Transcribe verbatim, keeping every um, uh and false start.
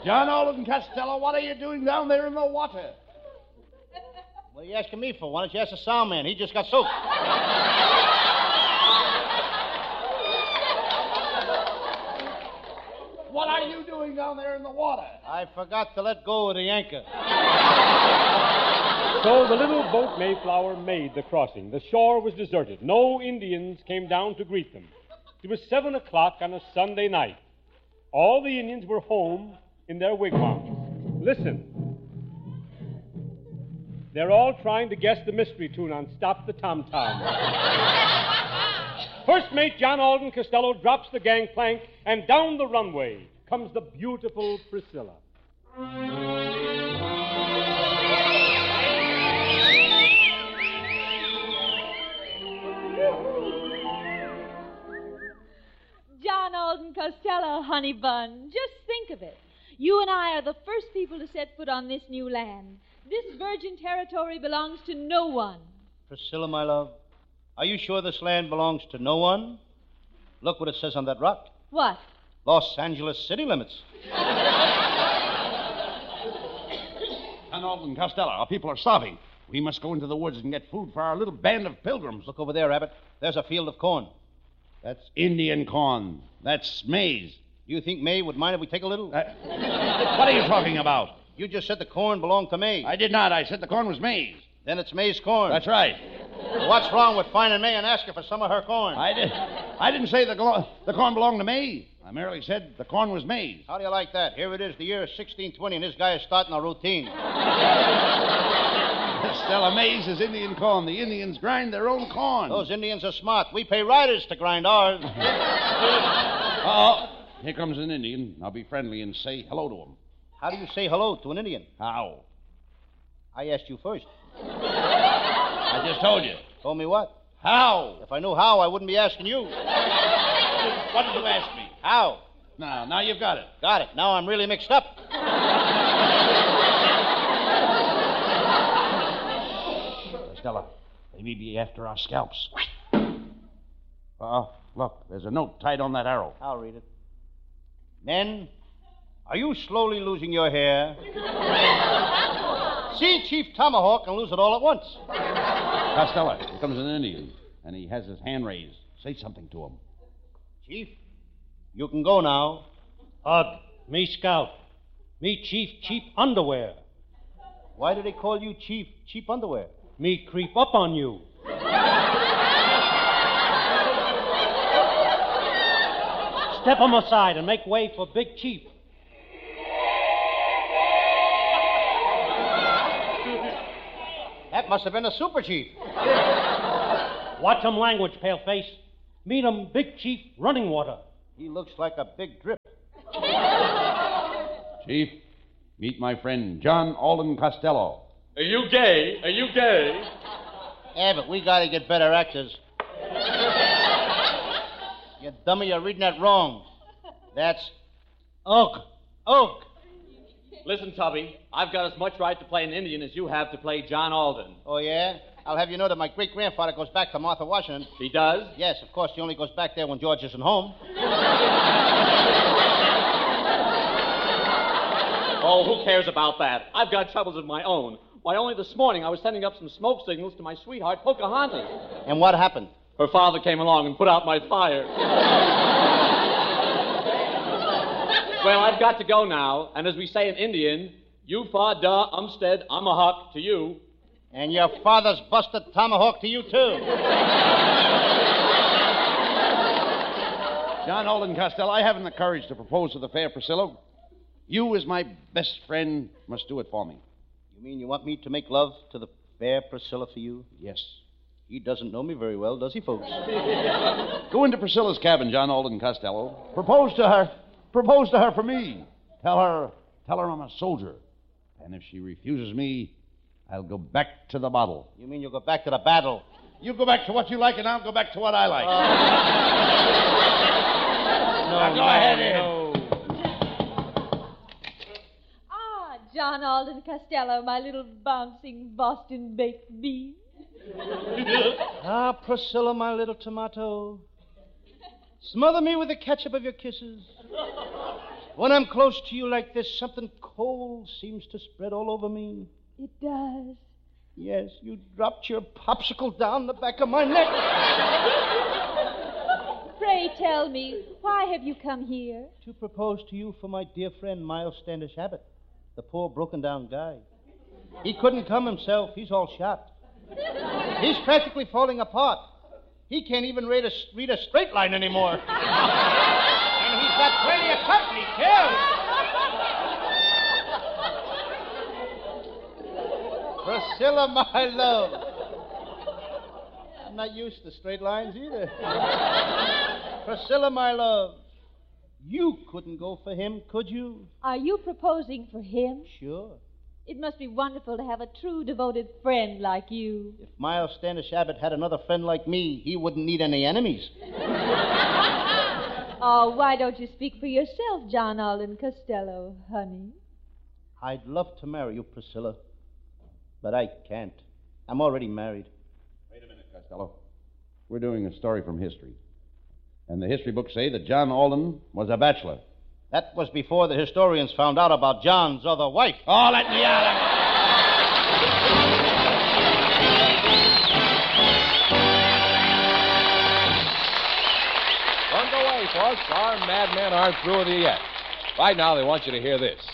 John Alden Costello, what are you doing down there in the water? What are you asking me for? Why don't you ask the sound man? He just got soaked. What are you doing down there in the water? I forgot to let go of the anchor. So the little boat Mayflower made the crossing. The shore was deserted. No Indians came down to greet them. It was seven o'clock on a Sunday night. All the Indians were home in their wigwams. Listen. They're all trying to guess the mystery tune on Stop the Tom Tom. First mate John Alden Costello drops the gangplank, and down the runway comes the beautiful Priscilla. John Alden Costello, honey bun, just think of it. You and I are the first people to set foot on this new land. This virgin territory belongs to no one. Priscilla, my love, are you sure this land belongs to no one? Look what it says on that rock. What? Los Angeles city limits. John Alden Costello, our people are starving. We must go into the woods and get food for our little band of pilgrims. Look over there, Abbott. There's a field of corn. That's Indian corn. That's maize. Do you think May would mind if we take a little? Uh, what are you talking about? You just said the corn belonged to May. I did not. I said the corn was maize. Then it's May's corn. That's right. Well, what's wrong with finding May and asking for some of her corn? I, did, I didn't say the, glo- the corn belonged to May. I merely said the corn was maize. How do you like that? Here it is, the year sixteen twenty, and this guy is starting a routine. Stella, maize is Indian corn. The Indians grind their own corn. Those Indians are smart. We pay riders to grind ours. Uh-oh. Here comes an Indian. I'll be friendly and say hello to him. How do you say hello to an Indian? How? I asked you first. I just told you. Told me what? How? If I knew how, I wouldn't be asking you. What did you ask me? How? Now, now you've got it. Got it. Now I'm really mixed up. Stella, they may be after our scalps. Uh-oh. Look, there's a note tied on that arrow. I'll read it. Men, are you slowly losing your hair? See Chief Tomahawk and lose it all at once. Costello, here comes an Indian, and he has his hand raised. Say something to him. Chief, you can go now. Hug, me scout. Me chief, cheap underwear. Why do they call you Chief Cheap Underwear? Me creep up on you. Step on my side and make way for Big Chief. That must have been a super chief. Watch 'em language, paleface. Meet 'em Big Chief Running Water. He looks like a big drip. Chief, meet my friend John Alden Costello. Are you gay? Are you gay? Yeah, but we gotta get better actors. You dummy, you're reading that wrong. That's Oak. Oak. Listen, Tubby, I've got as much right to play an Indian as you have to play John Alden. Oh, yeah? I'll have you know that my great-grandfather goes back to Martha Washington. He does? Yes, of course. He only goes back there when George isn't home. Oh, who cares about that? I've got troubles of my own. Why, only this morning I was sending up some smoke signals to my sweetheart, Pocahontas. And what happened? Her father came along and put out my fire. Well, I've got to go now, and as we say in Indian, you fa da umstead I'm a huck to you. And your father's busted tomahawk to you, too. John Alden Costello, I haven't the courage to propose to the fair Priscilla. You, as my best friend, must do it for me. You mean you want me to make love to the fair Priscilla for you? Yes. He doesn't know me very well, does he, folks? Go into Priscilla's cabin, John Alden Costello. Propose to her. Propose to her for me. Tell her, tell her I'm a soldier. And if she refuses me, I'll go back to the bottle. You mean you'll go back to the battle? You go back to what you like, and I'll go back to what I like. Uh... no, now, go no, ahead, no. Ah, John Alden Costello, my little bouncing Boston baked bean. Ah, Priscilla, my little tomato. Smother me with the ketchup of your kisses. When I'm close to you like this, something cold seems to spread all over me. It does. Yes, you dropped your popsicle down the back of my neck. Pray tell me, why have you come here? To propose to you for my dear friend Miles Standish Abbott, the poor broken-down guy. He couldn't come himself. He's all shot. He's practically falling apart. He can't even read a, read a straight line anymore. And he's got plenty of company, too. Priscilla, my love. I'm not used to straight lines either. Priscilla, my love. You couldn't go for him, could you? Are you proposing for him? Sure. It must be wonderful to have a true, devoted friend like you. If Miles Standish Abbott had another friend like me, he wouldn't need any enemies. Oh, why don't you speak for yourself, John Alden Costello, honey? I'd love to marry you, Priscilla, but I can't. I'm already married. Wait a minute, Costello. We're doing a story from history. And the history books say that John Alden was a bachelor. That was before the historians found out about John's other wife. Oh, let me out of Don't go away, folks. Our madmen aren't through with you yet. Right now, they want you to hear this.